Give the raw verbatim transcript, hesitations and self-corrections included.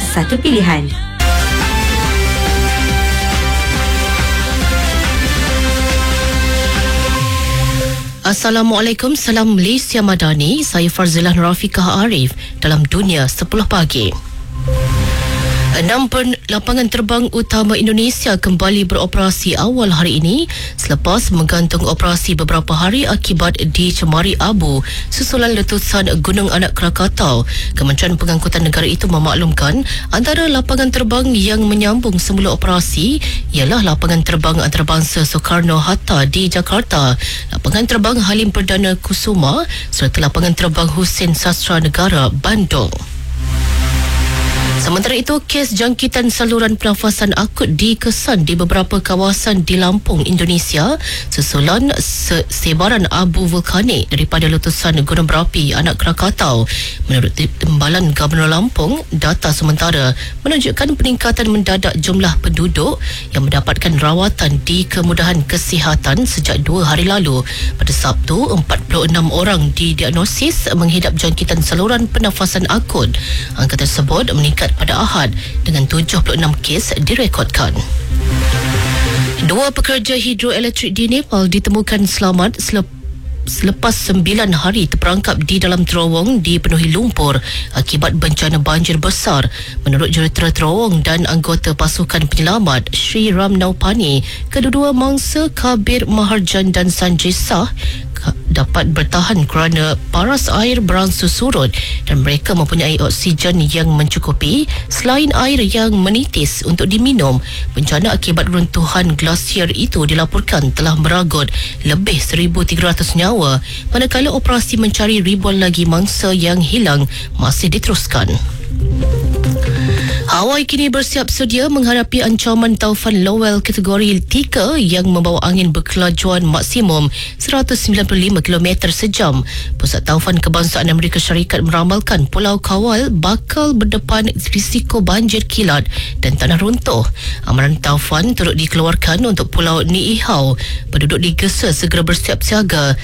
satu pilihan. Assalamualaikum, salam Malaysia Madani. Saya Farzilah Rafiqah Arif dalam Dunia sepuluh Pagi. Enam lapangan terbang utama Indonesia kembali beroperasi awal hari ini selepas menggantung operasi beberapa hari akibat dicemari abu susulan letusan Gunung Anak Krakatau. Kementerian Pengangkutan Negara itu memaklumkan antara lapangan terbang yang menyambung semula operasi ialah lapangan terbang antarabangsa Soekarno-Hatta di Jakarta, lapangan terbang Halim Perdana Kusuma serta lapangan terbang Hussein Sastra Negara Bandung. Sementara itu, kes jangkitan saluran pernafasan akut dikesan di beberapa kawasan di Lampung, Indonesia susulan se- sebaran abu vulkanik daripada letusan gunung berapi Anak Krakatau. Menurut Timbalan Gubernur Lampung, data sementara menunjukkan peningkatan mendadak jumlah penduduk yang mendapatkan rawatan di kemudahan kesihatan sejak dua hari lalu. Pada Sabtu, empat puluh enam orang didiagnosis menghidap jangkitan saluran pernafasan akut. Angka tersebut meningkat pada Ahad dengan tujuh puluh enam kes direkodkan. Dua pekerja hidroelektrik di Nepal ditemukan selamat selepas Selepas sembilan hari terperangkap di dalam terowong dipenuhi lumpur akibat bencana banjir besar. Menurut jurutera terowong dan anggota pasukan penyelamat Sri Ram Naupani, kedua-dua mangsa Kabir Maharjan dan Sanjay Shah dapat bertahan kerana paras air berangsur surut dan mereka mempunyai oksigen yang mencukupi selain air yang menitis untuk diminum. Bencana akibat runtuhan glasier itu dilaporkan telah meragut lebih seribu tiga ratus nyawa, manakala operasi mencari ribuan lagi mangsa yang hilang masih diteruskan. Hawaii kini bersiap sedia menghadapi ancaman taufan Lowell kategori tiga yang membawa angin berkelajuan maksimum seratus sembilan puluh lima kilometer sejam. Pusat Taufan Kebangsaan Amerika Syarikat meramalkan Pulau Kawal bakal berdepan risiko banjir kilat dan tanah runtuh. Amaran taufan turut dikeluarkan untuk Pulau Niihau. Penduduk digesa segera bersiap siaga